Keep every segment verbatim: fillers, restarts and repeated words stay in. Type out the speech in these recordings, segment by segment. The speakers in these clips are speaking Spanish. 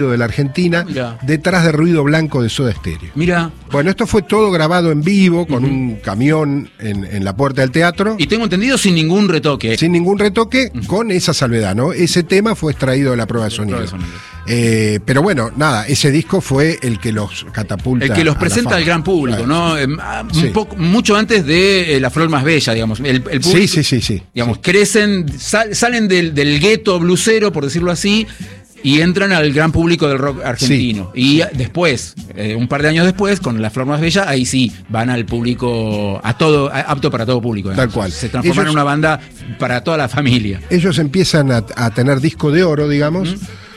de la Argentina, Mirá. detrás de Ruido Blanco de Soda Stereo. Mira. Bueno, esto fue todo grabado en vivo, con Uh-huh. un camión en, en la puerta del teatro. Y tengo entendido sin ningún retoque. Sin ningún retoque, Uh-huh. con esa salvedad, ¿no? Ese tema fue extraído de la prueba de sonido. Prueba de sonido. Eh, pero bueno, nada, ese disco fue el que los catapulta. El que los a la presenta fama. al gran público, Claro, ¿no? sí. Eh, ah, Sí. un poco, mucho antes de eh, La Flor Más Bella, digamos. El, el público, Sí, sí, sí, sí. digamos, Sí. crecen, sal- salen del, del gueto blusero, por decirlo así, y entran al gran público del rock argentino. Y después, eh, un par de años después, con La Flor Más Bella, ahí sí, van al público, a todo, a- apto para todo público. digamos. Tal cual. Se transforman Ellos- en una banda para toda la familia. Ellos empiezan a, a tener disco de oro, digamos,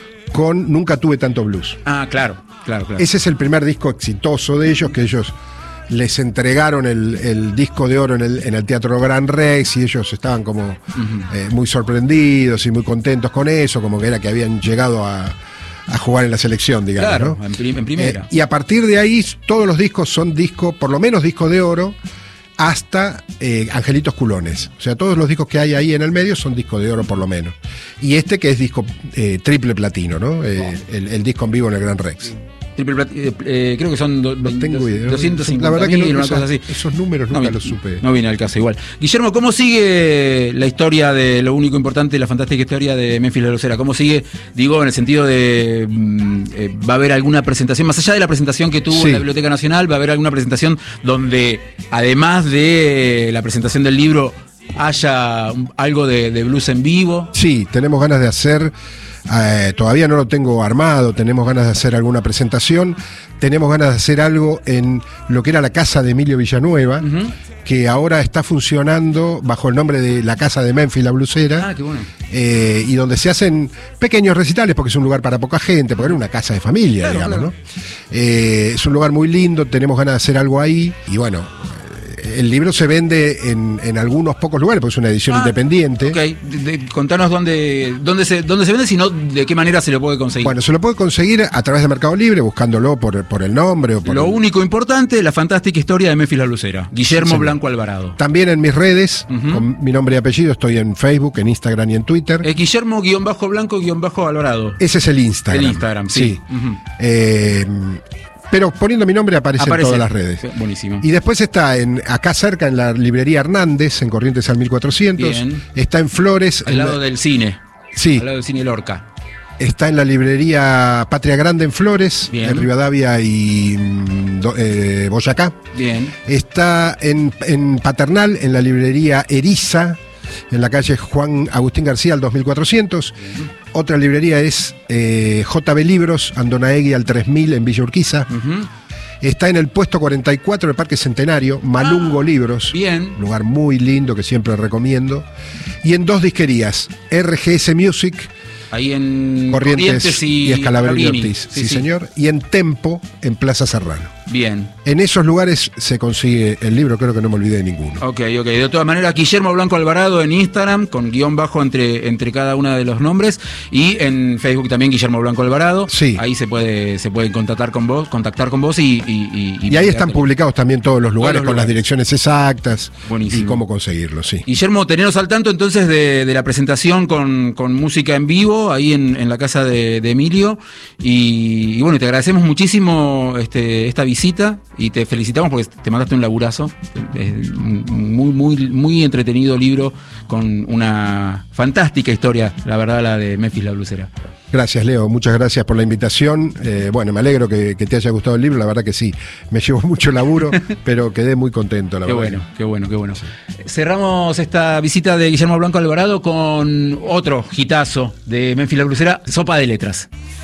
con Nunca Tuve Tanto Blues. Ah, claro, claro, claro. Ese es el primer disco exitoso de ellos, que ellos les entregaron el, el disco de oro en el, en el Teatro Gran Rex y ellos estaban como eh, muy sorprendidos y muy contentos con eso, como que era que habían llegado a, a jugar en la selección, digamos. Claro, ¿no? en, prim- en primera. Eh, y a partir de ahí todos los discos son discos, por lo menos discos de oro, hasta eh, Angelitos Culones. O sea, todos los discos que hay ahí en el medio son discos de oro por lo menos. Y este que es disco eh, triple platino, ¿no? Eh, el, el disco en vivo en el Gran Rex. Triple plat- eh, eh, creo que son do- No tengo idea. doscientos La cincuenta verdad que no, mil, una esas- cosa así. esos números nunca No vi- los supe. No viene al caso igual. Guillermo, ¿cómo sigue la historia de Lo Único Importante, la fantástica historia de Memphis La Blusera? ¿Cómo sigue? Digo, en el sentido de, mm, eh, ¿va a haber alguna presentación? Más allá de la presentación que tuvo Sí. en la Biblioteca Nacional, ¿va a haber alguna presentación donde, además de la presentación del libro, haya un- algo de, de blues en vivo? Sí, tenemos ganas de hacer, eh, todavía no lo tengo armado, tenemos ganas de hacer alguna presentación, tenemos ganas de hacer algo en lo que era la casa de Emilio Villanueva, Ujú. que ahora está funcionando bajo el nombre de la casa de Memphis La Blusera. Ah, qué bueno. Eh, y donde se hacen pequeños recitales, porque es un lugar para poca gente, porque era una casa de familia, Claro, digamos, claro. ¿no? Eh, es un lugar muy lindo, tenemos ganas de hacer algo ahí, y bueno, eh, el libro se vende en, en algunos pocos lugares, porque es una edición Ah, independiente. Ok, de- de- contanos dónde, dónde, se, dónde se vende, sino de qué manera se lo puede conseguir. Bueno, se lo puede conseguir a través de Mercado Libre, buscándolo por, por el nombre o por Lo el- único importante, la fantástica historia de Memphis La Blusera. Guillermo señor. Blanco Alvarado. También en mis redes, Ujú. con mi nombre y apellido, estoy en Facebook, en Instagram y en Twitter. Eh, Guillermo-Blanco-Alvarado. Ese es el Instagram. El Instagram, sí. Ujú. Eh, pero poniendo mi nombre aparece, Aparece. en todas las redes. Sí, buenísimo. Y después está en acá cerca en la librería Hernández, en Corrientes al mil cuatrocientos. Bien. Está en Flores. Al en lado la- del cine. Sí, Al lado del cine Lorca. está en la librería Patria Grande en Flores, Bien. en Rivadavia y mm, do- eh, Boyacá. Bien. Está en, en Paternal, en la librería Eriza, en la calle Juan Agustín García al dos mil cuatrocientos. Otra librería es eh, J B Libros, Andonaegui al tres mil en Villa Urquiza. Ujú. Está en el puesto cuarenta y cuatro del Parque Centenario, Malungo Libros. Bien. Un lugar muy lindo que siempre recomiendo. Y en dos disquerías, R G S Music, Ahí en Corrientes, y, Escalabrino y Paolini. Ortiz. Sí, señor. Y en Tempo, en Plaza Serrano. Bien. En esos lugares se consigue el libro, creo que no me olvidé de ninguno. Ok, ok. De todas maneras, Guillermo Blanco Alvarado en Instagram, con guión bajo entre, entre cada uno de los nombres. Y en Facebook también Guillermo Blanco Alvarado. Sí. Ahí se puede, se pueden contactar con vos, contactar con vos y. Y, Y ahí están publicados también todos los lugares los con las lugares. direcciones exactas Buenísimo. y cómo conseguirlo, sí. Guillermo, teneros al tanto entonces de, de la presentación con, con música en vivo ahí en, en la casa de, de Emilio. Y, y bueno, te agradecemos muchísimo este, esta visita y te felicitamos porque te mandaste un laburazo. Es un muy, muy, muy entretenido libro con una fantástica historia, la verdad, la de Memphis La Blusera. Gracias, Leo, muchas gracias por la invitación. Eh, bueno, me alegro que, que te haya gustado el libro, la verdad que sí, me llevó mucho laburo, pero quedé muy contento, la Qué verdad. bueno, qué bueno, qué bueno. Cerramos esta visita de Guillermo Blanco Alvarado con otro hitazo de Memphis La Blusera, Sopa de Letras.